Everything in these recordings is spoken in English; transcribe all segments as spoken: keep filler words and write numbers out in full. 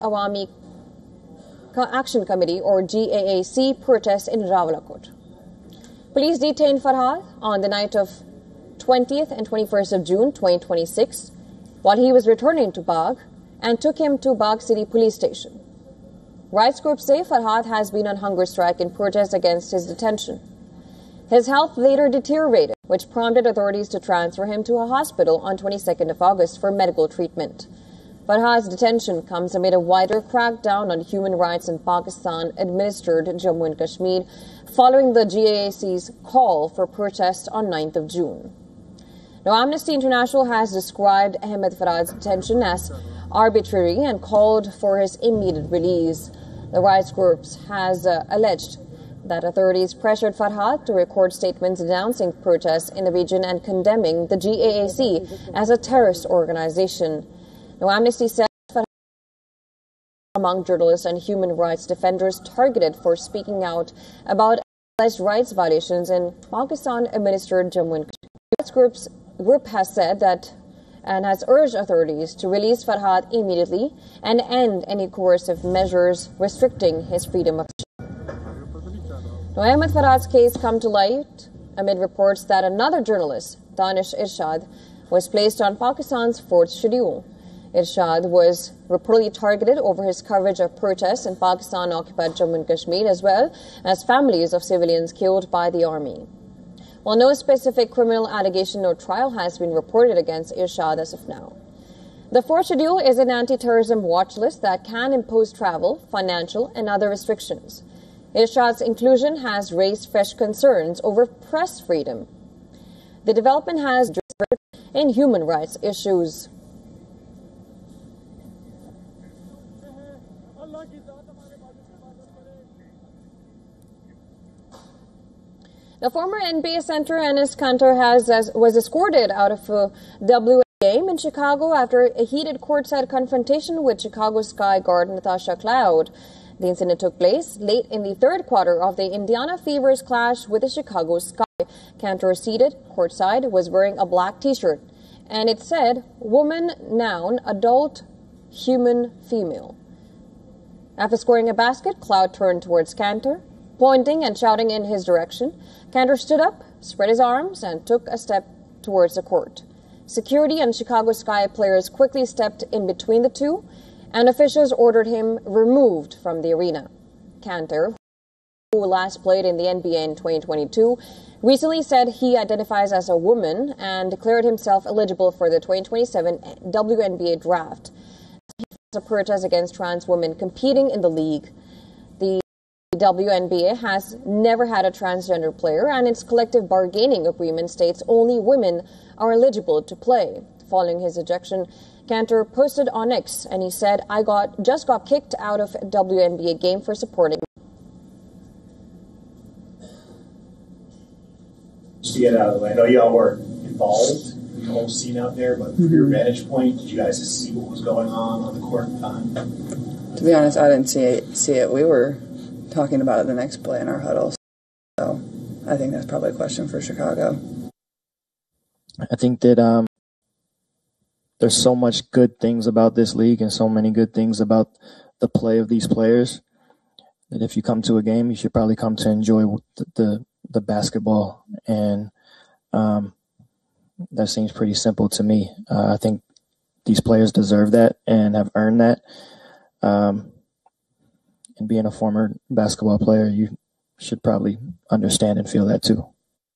Awami Action Committee or G A A C protest in Rawalakot. Police detained Farhad on the night of twentieth and twenty-first of June twenty twenty-six while he was returning to Bagh and took him to Bagh City Police Station. Rights groups say Farhad has been on hunger strike in protest against his detention. His health later deteriorated, which prompted authorities to transfer him to a hospital on twenty-second of August for medical treatment. Farhad's detention comes amid a wider crackdown on human rights in Pakistan-administered Jammu and Kashmir following the G A A C's call for protest on ninth of June. Now, Amnesty International has described Ahmed Farhad's detention as arbitrary and called for his immediate release. The rights groups has uh, alleged that authorities pressured Farhad to record statements denouncing protests in the region and condemning the G A A C as a terrorist organization. Now, Amnesty said Farhad among journalists and human rights defenders targeted for speaking out about alleged rights violations in Pakistan-administered Jammu and Kashmir. The rights groups group has said that and has urged authorities to release Farhad immediately and end any coercive measures restricting his freedom of speech. Now, Ahmed Farhad's case come to light amid reports that another journalist, Danish Irshad, was placed on Pakistan's fourth schedule. Irshad was reportedly targeted over his coverage of protests in Pakistan-occupied Jammu and Kashmir, as well as families of civilians killed by the army. While no specific criminal allegation or trial has been reported against Irshad as of now. The fourth schedule is an anti-terrorism watch list that can impose travel, financial, and other restrictions. Irshad's inclusion has raised fresh concerns over press freedom. The development has driven in human rights issues. The former N B A center Enes Kanter has as, was escorted out of a W N B A game in Chicago after a heated courtside confrontation with Chicago Sky guard Natasha Cloud. The incident took place late in the third quarter of the Indiana Fever's clash with the Chicago Sky. Kanter, seated courtside, was wearing a black T-shirt, and it said "Woman, noun, adult, human, female." After scoring a basket, Cloud turned towards Kanter, pointing and shouting in his direction. Kanter stood up, spread his arms, and took a step towards the court. Security and Chicago Sky players quickly stepped in between the two, and officials ordered him removed from the arena. Kanter, who last played in the N B A in twenty twenty-two, recently said he identifies as a woman and declared himself eligible for the twenty twenty-seven W N B A draft. He faced a protest against trans women competing in the league. The W N B A has never had a transgender player, and its collective bargaining agreement states only women are eligible to play. Following his ejection, Kanter posted on X, and he said, I got just got kicked out of a W N B A game for supporting me. Just to get out of the way, I know y'all were involved in the whole scene out there, but from your vantage point, did you guys see what was going on on the court at the time? To be honest, I didn't see it. See it. We were talking about it the next play in our huddle. So I think that's probably a question for Chicago. I think that um, there's so much good things about this league and so many good things about the play of these players that if you come to a game, you should probably come to enjoy the the, the basketball. And um, that seems pretty simple to me. Uh, I think these players deserve that and have earned that. Um, and being a former basketball player, you should probably understand and feel that too.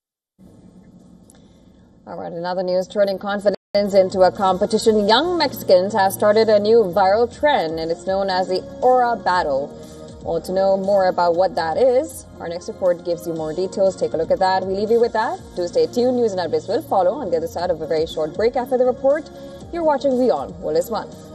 All right, another news, turning confidence into a competition. Young Mexicans have started a new viral trend, and it's known as the Aura Battle. Well, to know more about what that is, our next report gives you more details. Take a look at that. We leave you with that. Do stay tuned. News and updates will follow on the other side of a very short break after the report. You're watching WION. Well, this one.